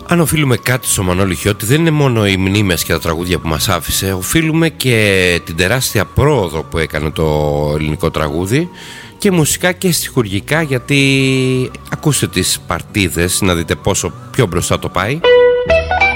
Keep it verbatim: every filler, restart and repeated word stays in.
Αν οφείλουμε κάτι στο Μανώλη Χιώτη, δεν είναι μόνο οι μνήμες και τα τραγούδια που μας άφησε. Οφείλουμε και την τεράστια πρόοδο που έκανε το ελληνικό τραγούδι, και μουσικά και στιχουργικά, γιατί ακούστε τις παρτίδες να δείτε πόσο πιο μπροστά το πάει.